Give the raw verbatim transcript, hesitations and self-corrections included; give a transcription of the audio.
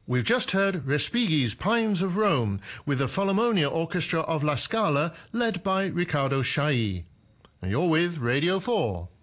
We've just heard Respighi's Pines of Rome with the Philharmonia Orchestra of La Scala led by Riccardo Chailly. And you're with Radio four.